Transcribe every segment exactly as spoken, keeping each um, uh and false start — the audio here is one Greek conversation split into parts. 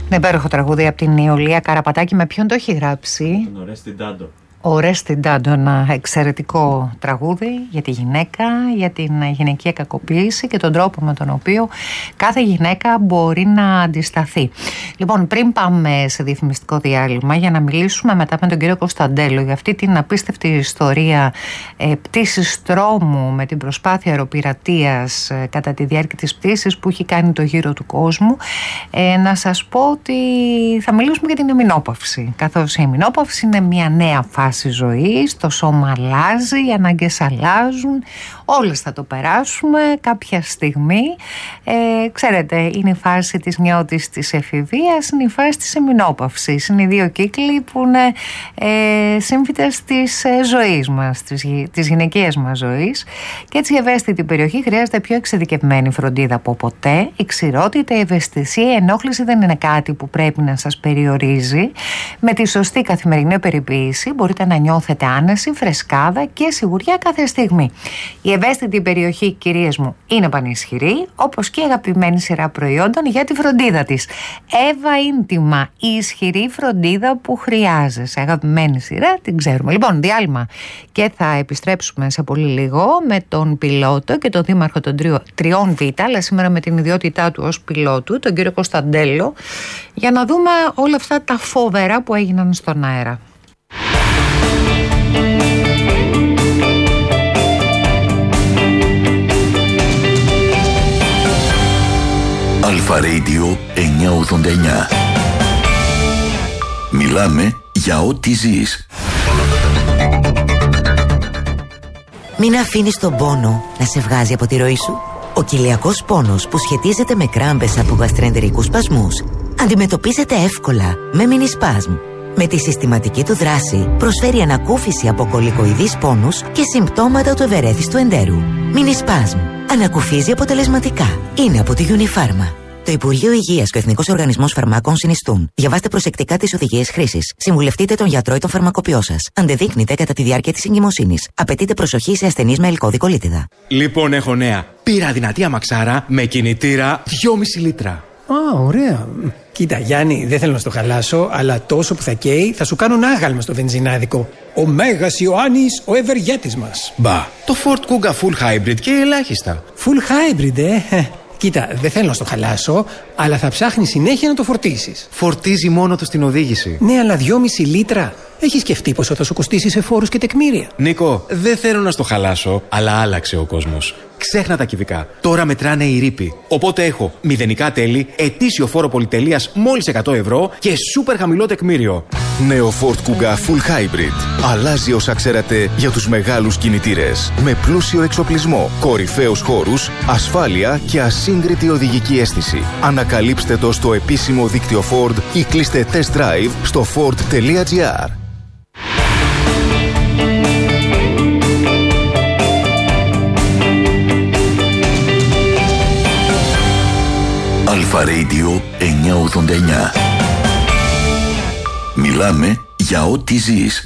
Υπέροχο τραγούδι από την Ιωλία Καραπατάκη. Με ποιον το έχει γράψει? Τον Ορέστη Ντάντο. Ορέστη Ντάντο, ένα εξαιρετικό τραγούδι για τη γυναίκα, για την γυναικεία κακοποίηση και τον τρόπο με τον οποίο κάθε γυναίκα μπορεί να αντισταθεί. Λοιπόν, πριν πάμε σε διαφημιστικό διάλειμμα για να μιλήσουμε μετά με τον κύριο Κωνσταντέλο για αυτή την απίστευτη ιστορία ε, πτήσης τρόμου με την προσπάθεια αεροπειρατείας ε, κατά τη διάρκεια της πτήσης που έχει κάνει το γύρο του κόσμου, ε, να σας πω ότι θα μιλήσουμε για την εμεινόπαυση, καθώς η εμεινόπαυση είναι μια νέα φάση ζωής, το σώμα αλλάζει, οι ανάγκες αλλάζουν, όλες θα το περάσουμε κάποια στιγμή. Ε, ξέρετε, είναι η φάση της νιώτης της εφηβείας, είναι η φάση της εμεινόπαυσης. Είναι οι δύο κύκλοι που είναι ε, σύμφυτες της ε, ζωής μας, της, της γυναικείας μας ζωής. Και έτσι η ευαίσθητη περιοχή χρειάζεται πιο εξειδικευμένη φροντίδα από ποτέ. Η ξηρότητα, η ευαισθησία, η ενόχληση δεν είναι κάτι που πρέπει να σας περιορίζει. Με τη σωστή καθημερινή περιποίηση μπορείτε να νιώθετε άνεση, φρεσκάδα και σιγουριά κάθε στιγμή. Η ευαίσθητη περιοχή, κυρίες μου, είναι πανισχυρή, όπως και η αγαπημένη σειρά προϊόντων για τη φροντίδα της. Εύα Ίντιμα, η ισχυρή φροντίδα που χρειάζεσαι. Αγαπημένη σειρά, την ξέρουμε. Λοιπόν, διάλειμμα και θα επιστρέψουμε σε πολύ λίγο με τον πιλότο και τον δήμαρχο των τριών Β, αλλά σήμερα με την ιδιότητά του ως πιλότου, τον κύριο Κωνσταντέλο, για να δούμε όλα αυτά τα φοβερά που έγιναν στον αέρα. Αλφα Radio εννιακόσια ογδόντα εννιά. Μιλάμε για ό,τι ζεις. Μην αφήνεις τον πόνο να σε βγάζει από τη ροή σου. Ο κοιλιακός πόνος που σχετίζεται με κράμπες από γαστρεντερικούς σπασμούς αντιμετωπίζεται εύκολα με Μινισπάσμ. Με τη συστηματική του δράση προσφέρει ανακούφιση από κολικοειδείς πόνους και συμπτώματα του ευερέθιστου εντέρου. Μινισπάσμ. Ανακουφίζει αποτελεσματικά. Είναι από τη Unifarma. Το Υπουργείο Υγείας και ο Εθνικός Οργανισμός Φαρμάκων συνιστούν. Διαβάστε προσεκτικά τις οδηγίες χρήσης. Συμβουλευτείτε τον γιατρό ή τον φαρμακοποιό σας. Αντεδείκνυται κατά τη διάρκεια της εγκυμοσύνης. Απαιτείται προσοχή σε ασθενείς με ελκώδικο λίτιδα. Λοιπόν, έχω νέα. Πήρα δυνατή αμαξάρα με κινητήρα δυόμισι λίτρα. Α, ωραία. Κοίτα, Γιάννη, δεν θέλω να στο χαλάσω, αλλά τόσο που θα καίει θα σου κάνουν άγαλμα στο βενζινάδικο. Ο Μέγας Ιωάννης, ο ευεργέτης μας. Μπα, το Ford Kuga Full Hybrid και ελάχιστα. Full Hybrid, ε. Κοίτα, δεν θέλω να στο χαλάσω, αλλά θα ψάχνει συνέχεια να το φορτίσεις. Φορτίζει μόνο του στην οδήγηση. Ναι, αλλά δυόμισι λίτρα. Έχεις σκεφτεί πόσο θα σου κοστίσει σε φόρους και τεκμήρια? Νίκο, δεν θέλω να στο χαλάσω, αλλά άλλαξε ο κόσμος. Ξέχνα τα κυβικά. Τώρα μετράνε οι ρήποι. Οπότε έχω μηδενικά τέλη, ετήσιο φόρο πολυτελείας μόλις εκατό ευρώ και σούπερ χαμηλό τεκμήριο. Νέο Ford Kuga Full Hybrid. Αλλάζει όσα ξέρατε για τους μεγάλους κινητήρες. Με πλούσιο εξοπλισμό, κορυφαίους χώρους, ασφάλεια και ασύγκριτη οδηγική αίσθηση. Ανακαλύψτε το στο επίσημο δίκτυο Ford ή κλείστε test drive στο ford τελεία gr. Αλφα Radio εννιακόσια ογδόντα εννιά. Μιλάμε για ό,τι ζεις.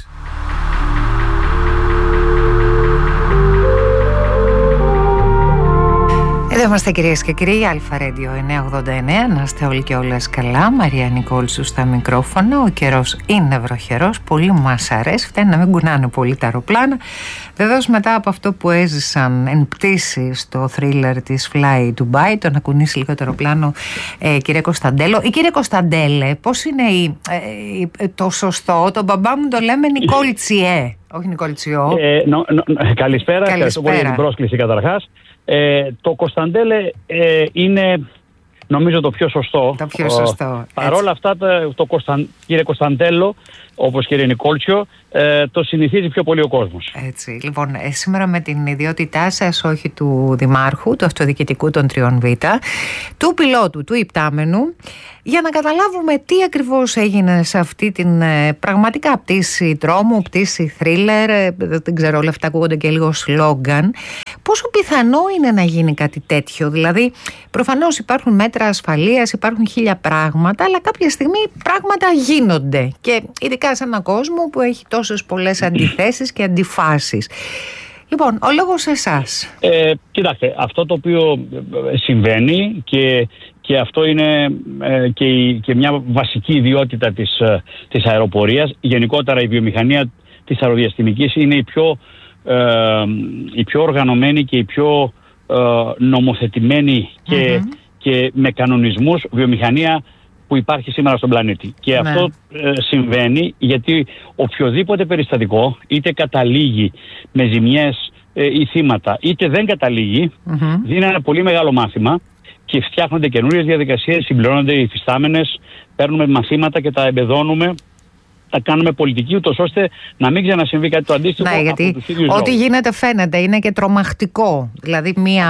Εδώ είμαστε, κυρίες και κύριοι, Αλφα Radio εννιακόσια ογδόντα εννιά. Να είστε όλοι και όλες καλά. Μαρία Νικόλσου στα μικρόφωνα. Ο καιρός είναι βροχερός. Πολύ μας αρέσει. Φτάνει να μην κουνάνε πολύ τα αεροπλάνα. Βεβαίως, μετά από αυτό που έζησαν εν πτήση στο θρίλερ της Fly Dubai, το να κουνήσει λίγο το αεροπλάνο, ε, κύριε Κωνσταντέλο. Ή κύριε Κωνσταντέλε, πώς είναι η, ε, το σωστό? Τον μπαμπά μου το λέμε Νικόλτσιέ, όχι Νικόλτσιό. Ε, νο, νο, καλησπέρα. Καλησπέρα. Πολύ για την πρόσκληση καταρχάς. Ε, το Κωνσταντέλε ε, είναι, νομίζω, το πιο σωστό. Το πιο σωστό. Παρ' όλα αυτά, το, το Κωνσταν, κύριε Κωνσταντέλο, όπως κύριε Νικόλτσιο, ε, το συνηθίζει πιο πολύ ο κόσμος. Έτσι. Λοιπόν, ε, σήμερα με την ιδιότητά σας, όχι του Δημάρχου, του Αυτοδιοικητικού των Τριών Β, του πιλότου, του υπτάμενου, για να καταλάβουμε τι ακριβώς έγινε σε αυτή την ε, πραγματικά πτήση τρόμου, πτήση θρίλερ, ε, δεν ξέρω, όλα αυτά ακούγονται και λίγο σλόγγαν. Πόσο πιθανό είναι να γίνει κάτι τέτοιο? Δηλαδή, προφανώς υπάρχουν μέτρα ασφαλείας, υπάρχουν χίλια πράγματα, αλλά κάποια στιγμή πράγματα γίνονται. Και ειδικά σε έναν κόσμο που έχει τόσες πολλές αντιθέσεις και αντιφάσεις. Λοιπόν, ο λόγος σε εσάς. Ε, κοιτάξτε, αυτό το οποίο συμβαίνει και, και αυτό είναι ε, και, η, και μια βασική ιδιότητα της, ε, της αεροπορίας. Γενικότερα η βιομηχανία της αεροδιαστημικής είναι η πιο, ε, η πιο οργανωμένη και η πιο ε, νομοθετημένη και, mm-hmm. και με κανονισμούς βιομηχανία που υπάρχει σήμερα στον πλανήτη. Και ναι. αυτό ε, συμβαίνει γιατί οποιοδήποτε περιστατικό είτε καταλήγει με ζημιές ε, ή θύματα είτε δεν καταλήγει, mm-hmm. δίνει ένα πολύ μεγάλο μάθημα και φτιάχνονται καινούριες διαδικασίες, συμπληρώνονται οι υφιστάμενες, παίρνουμε μαθήματα και τα εμπεδώνουμε, τα κάνουμε πολιτική, ούτως ώστε να μην ξανασυμβεί κάτι το αντίστοιχο. Ναι, γιατί ό,τι γίνεται φαίνεται, είναι και τρομακτικό. Δηλαδή μια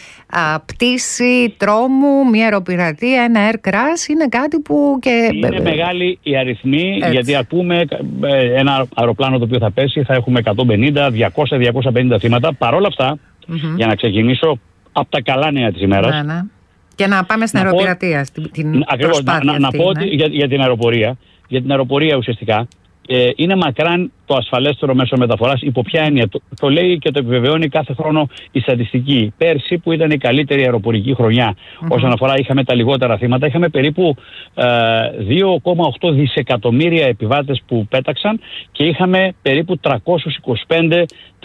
α, πτήση τρόμου, μια αεροπειρατεία, ένα air crash είναι κάτι που και... Είναι μεγάλη η αριθμή, έτσι. Γιατί ακούμε ένα αεροπλάνο το οποίο θα πέσει, θα έχουμε εκατόν πενήντα, διακόσια, διακόσια πενήντα θύματα. Παρ' όλα αυτά, mm-hmm. για να ξεκινήσω από τα καλά νέα της ημέρας. Ναι, ναι. Και να πάμε στην να αεροπειρατεία, πω, την ακριβώς, να, να, να πω ότι για, για την αεροπορία, για την αεροπορία ουσιαστικά, ε, είναι μακράν το ασφαλέστερο μέσο μεταφοράς. Υπό ποια έννοια? Το, το λέει και το επιβεβαιώνει κάθε χρόνο η στατιστική. Πέρσι, που ήταν η καλύτερη αεροπορική χρονιά, mm-hmm. όσον αφορά είχαμε τα λιγότερα θύματα, είχαμε περίπου ε, δύο κόμμα οκτώ δισεκατομμύρια επιβάτες που πέταξαν και είχαμε περίπου τριακόσιες είκοσι πέντε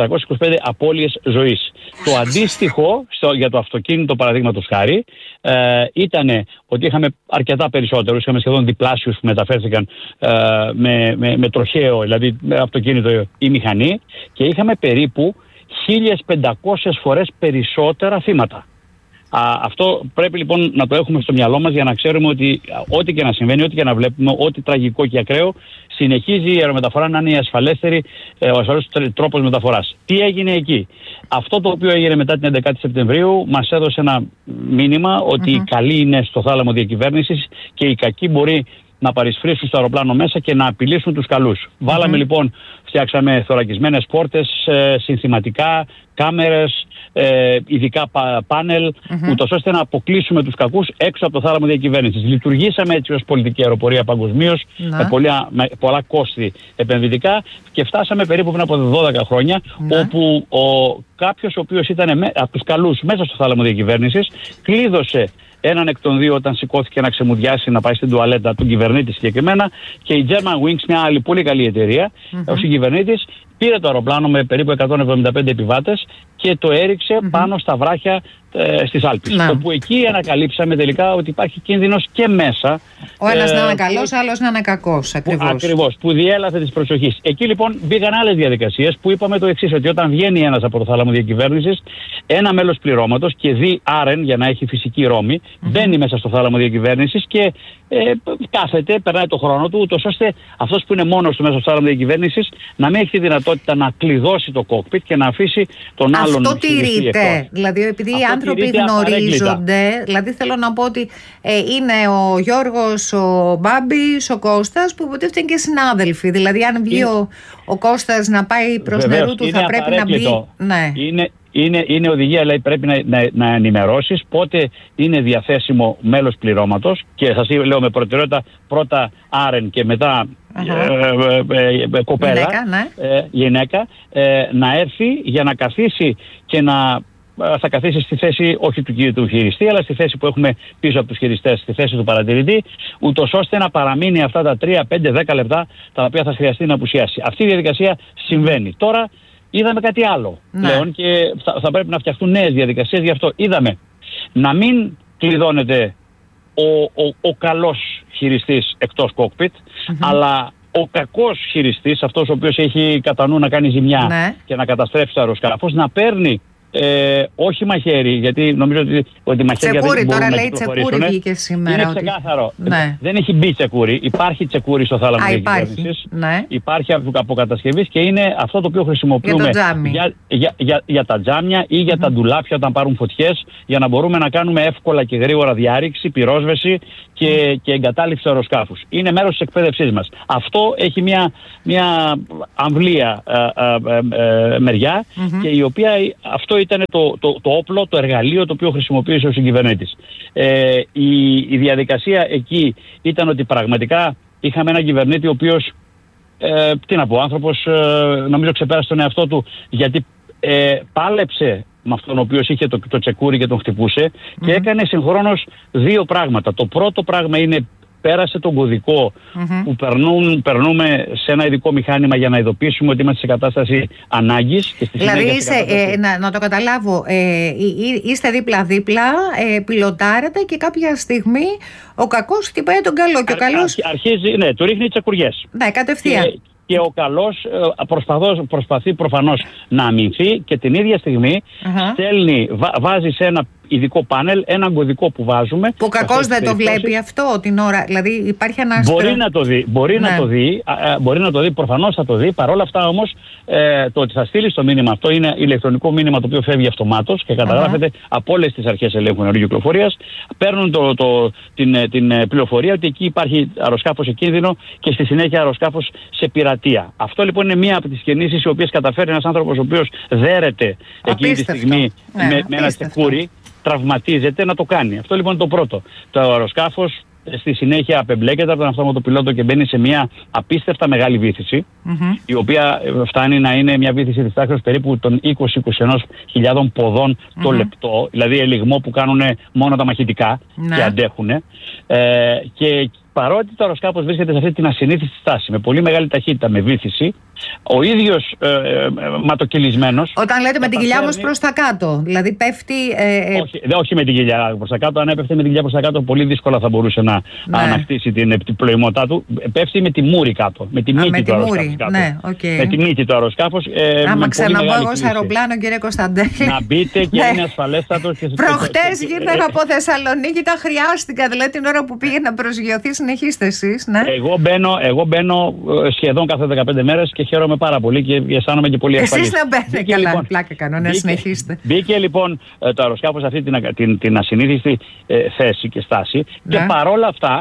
απώλειες ζωής. Το αντίστοιχο στο, για το αυτοκίνητο, παραδείγματος χάρη, ε, ήταν ότι είχαμε αρκετά περισσότερους, είχαμε σχεδόν διπλάσιους που μεταφέρθηκαν ε, με, με, με τροχαίο, δηλαδή με αυτοκίνητο ή μηχανή, και είχαμε περίπου χίλιες πεντακόσιες φορές περισσότερα θύματα. Α, αυτό πρέπει λοιπόν να το έχουμε στο μυαλό μας για να ξέρουμε ότι ό,τι και να συμβαίνει, ό,τι και να βλέπουμε, ό,τι τραγικό και ακραίο, συνεχίζει η αερομεταφορά να είναι η ασφαλέστερη, ο ασφαλέστερος τρόπος μεταφοράς. Τι έγινε εκεί? Αυτό το οποίο έγινε μετά την έντεκα Σεπτεμβρίου μας έδωσε ένα μήνυμα ότι mm-hmm. οι καλοί είναι στο θάλαμο διακυβέρνησης και οι κακοί μπορεί να παρισφρήσουν στο αεροπλάνο μέσα και να απειλήσουν τους καλούς. Mm-hmm. Βάλαμε λοιπόν, φτιάξαμε θωρακισμένες πόρτες, ε, συνθηματικά, κάμερες, ε, ειδικά πα, πάνελ, mm-hmm. ούτως ώστε να αποκλείσουμε τους κακούς έξω από το θάλαμο διακυβέρνησης. Λειτουργήσαμε έτσι ως πολιτική αεροπορία παγκοσμίως, mm-hmm. με, πολλά, με πολλά κόστη επενδυτικά, και φτάσαμε περίπου πριν από δώδεκα χρόνια, mm-hmm. όπου ο, κάποιος ο οποίος ήταν με, από τους καλούς μέσα στο θάλαμο διακυβέρνησης κλείδωσε έναν εκ των δύο όταν σηκώθηκε να ξεμουδιάσει, να πάει στην τουαλέτα, τον κυβερνήτη συγκεκριμένα, και η Germanwings, μια άλλη πολύ καλή εταιρεία, mm-hmm. ο συγκυβερνήτης πήρε το αεροπλάνο με περίπου εκατόν εβδομήντα πέντε επιβάτες και το έριξε mm-hmm. πάνω στα βράχια ε, στις Άλπεις. Ναι. Όπου εκεί ανακαλύψαμε τελικά ότι υπάρχει κίνδυνος και μέσα. Ο ένας ε, να είναι καλός, ο άλλος να είναι κακός. Ακριβώς. Που, ακριβώς, που διέλαθε της προσοχής. Εκεί λοιπόν μπήκαν άλλες διαδικασίες που είπαμε το εξής, ότι όταν βγαίνει ένας από το θάλαμο διακυβέρνησης, ένα μέλος πληρώματος και δι άρεν για να έχει φυσική ρόμη, mm-hmm. μπαίνει μέσα στο θάλαμο διακυβέρνησης και ε, κάθεται, περνάει το χρόνο του, ούτως ώστε αυτός που είναι μόνος του μέσα στο θάλαμο διακυβέρνησης να μην έχει τη δυνατότητα να κλειδώσει το κόκπιτ και να αφήσει τον άλλον. Αυτό τηρείται. Δηλαδή, επειδή αυτό οι άνθρωποι γνωρίζονται, δηλαδή θέλω να πω ότι ε, είναι ο Γιώργος, ο Μπάμπης, ο Κώστας, που υποτίθεται είναι και συνάδελφοι. Δηλαδή, αν βγει είναι... ο, ο Κώστας να πάει προς Βεβαίως, νερού του, θα πρέπει να μπει. Ναι. Είναι, είναι, είναι οδηγία, λέει, πρέπει να, να, να ενημερώσεις πότε είναι διαθέσιμο μέλος πληρώματος, και σας λέω με προτεραιότητα πρώτα άρεν και μετά uh-huh. ε, ε, ε, κοπέλα, γυναίκα, ναι. ε, γυναίκα ε, να έρθει για να καθίσει και να θα καθίσει στη θέση όχι του, του χειριστή, αλλά στη θέση που έχουμε πίσω από τους χειριστές, στη θέση του παρατηρητή, ούτως ώστε να παραμείνει αυτά τα τρία, πέντε, δέκα λεπτά τα οποία θα χρειαστεί να απουσιάσει. Αυτή η διαδικασία συμβαίνει. Τώρα είδαμε κάτι άλλο ναι. πλέον και θα, θα πρέπει να φτιαχτούν νέες διαδικασίες. Γι' αυτό είδαμε να μην κλειδώνεται ο, ο, ο καλός χειριστής εκτός κόκπιτ, mm-hmm. αλλά ο κακός χειριστής, αυτός ο οποίος έχει κατά νου να κάνει ζημιά ναι. και να καταστρέψει το αεροσκάφος, να παίρνει Ε, όχι μαχαίρι, γιατί νομίζω ότι, ότι μαχαίρια τσεκούρι, δεν μπορούν τώρα να λέει τσεκούρι βγήκε σήμερα. Είναι ξεκάθαρο. Ναι. Δεν έχει μπει τσεκούρι. Υπάρχει τσεκούρι στο θάλαμο διακυβέρνησης. Ναι. Υπάρχει από κατασκευής και είναι αυτό το οποίο χρησιμοποιούμε για, για, για, για, για τα τζάμια ή για mm-hmm. τα ντουλάπια όταν πάρουν φωτιές, για να μπορούμε να κάνουμε εύκολα και γρήγορα διάρρηξη, πυρόσβεση και, mm. και εγκατάλειψη του αεροσκάφους. Είναι μέρος της εκπαίδευσής μας. Αυτό έχει μια, μια αμβλία ε, ε, ε, μεριά mm-hmm. και η οποία αυτό ήταν το, το, το όπλο, το εργαλείο το οποίο χρησιμοποίησε ο συγκυβερνήτης. Ε, η, η διαδικασία εκεί ήταν ότι πραγματικά είχαμε έναν κυβερνήτη ο οποίος, ε, τι να πω, άνθρωπος ε, νομίζω ξεπέρασε τον εαυτό του, γιατί ε, πάλεψε με αυτόν ο οποίος είχε το, το τσεκούρι και τον χτυπούσε, mm-hmm. και έκανε συγχρόνως δύο πράγματα. Το πρώτο πράγμα είναι πέρασε τον κωδικό mm-hmm. που περνούν, περνούμε σε ένα ειδικό μηχάνημα για να ειδοποιήσουμε ότι είμαστε σε κατάσταση ανάγκης. Και στη δηλαδή είστε, κατάσταση... ε, να, να το καταλάβω, ε, είστε δίπλα-δίπλα, ε, πιλοτάρετε και κάποια στιγμή ο κακός χτυπάει τον καλό. Και ο καλός... Αρχίζει, ναι, του ρίχνει τσακουριές. Ναι, κατευθείαν. Και, και ο καλός προσπαθεί προφανώς να αμυνθεί και την ίδια στιγμή uh-huh. στέλνει, βά, βάζει σε ένα ειδικό πάνελ έναν κωδικό που βάζουμε. Που ο κακός δεν το βλέπει αυτό την ώρα, δηλαδή υπάρχει ένα άστρο. Μπορεί να το δει, μπορεί, ναι. να το δει, α, μπορεί να το δει, προφανώς θα το δει. Παρ' όλα αυτά όμως, ε, το ότι θα στείλει το μήνυμα αυτό είναι ηλεκτρονικό μήνυμα το οποίο φεύγει αυτομάτως και καταγράφεται uh-huh. από όλες τις αρχές ελέγχου αεροκυκλοφορίας. Παίρνουν το, το, την, την πληροφορία ότι εκεί υπάρχει αεροσκάφος σε κίνδυνο και στη συνέχεια αεροσκάφος σε πειρατεία. Αυτό λοιπόν είναι μία από τις κινήσεις οι οποίες καταφέρει ένας άνθρωπος ο οποίος δέρεται εκείνη τη στιγμή ναι, με, με ένα τσεκούρι, τραυματίζεται, να το κάνει. Αυτό λοιπόν είναι το πρώτο. Το αεροσκάφος στη συνέχεια απεμπλέκεται από τον αυτόματο πιλότο και μπαίνει σε μια απίστευτα μεγάλη βύθιση, mm-hmm. η οποία φτάνει να είναι μια βύθιση της τάξης περίπου των είκοσι με είκοσι ένα χιλιάδων ποδών mm-hmm. το λεπτό, δηλαδή ελιγμό που κάνουν μόνο τα μαχητικά mm-hmm. και αντέχουν. Ε, και παρότι το αεροσκάφος βρίσκεται σε αυτή την ασυνήθιστη στάση, με πολύ μεγάλη ταχύτητα, με βύθιση, ο ίδιος ε, ε, ματοκυλισμένος... Όταν λέτε με την κοιλιά όμως προς τα κάτω, δηλαδή πέφτει... Ε, ε... Όχι, δε, όχι με την κοιλιά προς τα κάτω, αν έπεφτε με την κοιλιά προς τα κάτω πολύ δύσκολα θα μπορούσε να ναι. ανακτήσει την, την πλοημότητά του. Πέφτει με τη μούρη κάτω, με τη μύτη του αεροσκάφους κάτω. Ναι, okay. Με τη μύτη του αεροσκάφους. Ε, Άμα ξαναμπώ εγώ σε αεροπλάνο, κύριε Κωνσταντέλη. Να μπείτε και είναι ασφαλέστατο. Προχτές γύρναγα από Θεσσαλονίκη, τα χρειάστηκα, δηλαδή την ώρα που πήγε να προσγειωθεί, συνεχίστε εσείς. Ναι. Εγώ, μπαίνω, εγώ μπαίνω σχεδόν κάθε δεκαπέντε μέρες και χαίρομαι πάρα πολύ και αισθάνομαι και πολύ ασφαλής. Εσείς να μπαίνετε καλά, λοιπόν, πλάκα κάνω, να συνεχίσετε. Μπήκε λοιπόν το αεροσκάφος σε αυτή την, την, την ασυνήθιστη ε, θέση και στάση ναι. και παρόλα αυτά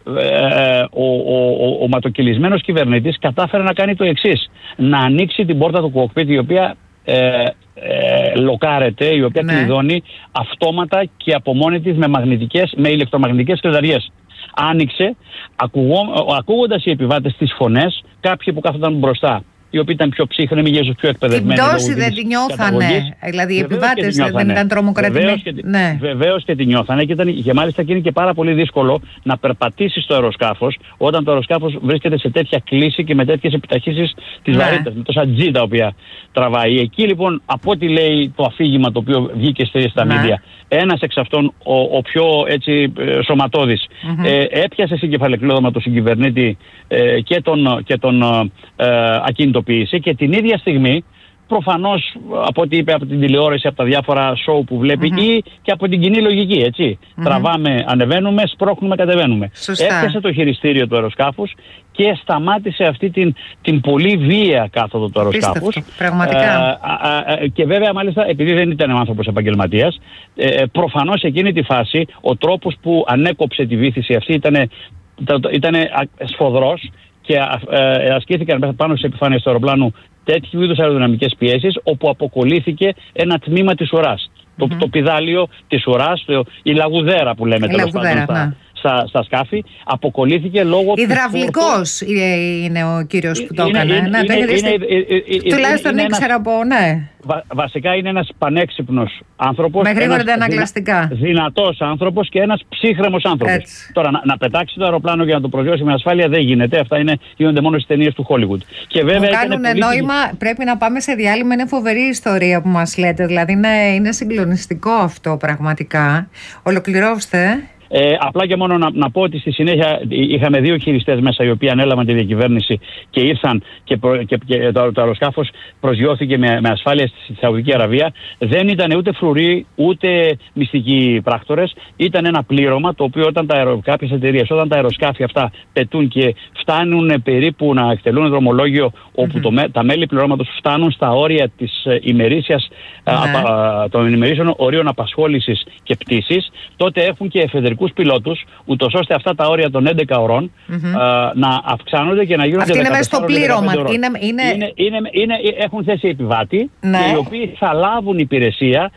ε, ο, ο, ο, ο ματοκυλισμένος κυβερνήτης κατάφερε να κάνει το εξής, να ανοίξει την πόρτα του κοκπίτη, η οποία ε, ε, λοκάρεται, η οποία ναι. κλειδώνει αυτόματα και από μόνη της με, μαγνητικές, με ηλεκτρομαγνητικές κλειδαριές. Άνοιξε, ακουγώ, ακούγοντας οι επιβάτες τις φωνές, κάποιοι που κάθονταν μπροστά, οι οποίοι ήταν πιο ψύχρεμοι, ίσως πιο εκπαιδευμένοι. Την πτώση δεν την νιώθανε, δηλαδή οι επιβάτες δεν ήταν τρομοκρατημένοι. Ναι. Βεβαίως και την νιώθανε και, ήταν, και μάλιστα και είναι και πάρα πολύ δύσκολο να περπατήσει στο αεροσκάφος όταν το αεροσκάφος βρίσκεται σε τέτοια κλίση και με τέτοιες επιταχύσεις της ναι. βαρύτητας, με τόσα τζι τα οποία τραβάει. Εκεί λοιπόν, από ό,τι λέει το αφήγημα το οποίο βγήκε στα ναι. μίδια, ένας εξ αυτών, ο, ο πιο έτσι, σωματώδης, mm-hmm. ε, έπιασε συγκεφαλαικλώδωμα του συγκυβερνήτη ε, και τον, και τον ε, ακινητοποίησε και την ίδια στιγμή, προφανώς από ό,τι είπε από την τηλεόραση, από τα διάφορα show που βλέπει mm-hmm. ή και από την κοινή λογική, έτσι. Mm-hmm. Τραβάμε, ανεβαίνουμε, σπρώχνουμε, κατεβαίνουμε. Σωστά. Έπιασε το χειριστήριο του αεροσκάφους και σταμάτησε αυτή την, την πολύ βία κάθοδο του αεροσκάφους. Πραγματικά. Ε, ε, ε, και βέβαια, μάλιστα, επειδή δεν ήταν άνθρωπος επαγγελματίας, ε, προφανώς εκείνη τη φάση ο τρόπος που ανέκοψε τη βύθιση αυτή ήταν, ήταν σφοδρός και ε, ασκήθηκαν πάνω στις επιφάνειες του αεροπλάνου τέτοιου είδους αεροδυναμικές πιέσεις, όπου αποκολλήθηκε ένα τμήμα της ουράς. Mm-hmm. Το, το πηδάλιο της ουράς, το, η λαγουδέρα που λέμε τέλος πάντων στα, στα, στα σκάφη, αποκολλήθηκε λόγω του... Υδραυλικός είναι ο κύριος που το έκανε. Τουλάχιστον ήξερα από, ναι. Βα, βασικά είναι ένας πανέξυπνος άνθρωπος. Με γρήγορα αντανακλαστικά. Δυνα, δυνατός άνθρωπος και ένας ψύχρεμος άνθρωπος. Έτσι. Τώρα να, να πετάξει το αεροπλάνο και να το προσγειώσει με ασφάλεια δεν γίνεται. Αυτά είναι, γίνονται μόνο στις ταινίες του Hollywood. Και βέβαια μου κάνουν πολύ... νόημα, πρέπει να πάμε σε διάλειμμα. Είναι φοβερή ιστορία που μας λέτε. Δηλαδή είναι, είναι συγκλονιστικό αυτό πραγματικά. Ολοκληρώστε. Ε, απλά και μόνο να, να πω ότι στη συνέχεια είχαμε δύο χειριστές μέσα οι οποίοι ανέλαβαν τη διακυβέρνηση και ήρθαν και, προ, και, και το, το αεροσκάφος προσγειώθηκε με, με ασφάλεια στη Σαουδική Αραβία. Δεν ήταν ούτε φρουροί ούτε μυστικοί πράκτορες. Ήταν ένα πλήρωμα το οποίο όταν τα αερο, κάποιες εταιρείες, όταν τα αεροσκάφη αυτά πετούν και φτάνουν περίπου να εκτελούν δρομολόγιο όπου mm-hmm. το, τα μέλη πληρώματος φτάνουν στα όρια της ημερήσιας, mm-hmm. α, α, των ημερήσιων ορίων απασχόλησης και πτήσης, τότε έχουν και εφεδρικούς πιλότους, ούτως ώστε αυτά τα όρια των έντεκα ωρών mm-hmm. α, να αυξάνονται και να γίνονται. Αυτή είναι μέσα στο πλήρωμα. Είναι, είναι... Είναι, είναι, είναι, έχουν θέση επιβάτη, ναι. οι οποίοι θα λάβουν υπηρεσία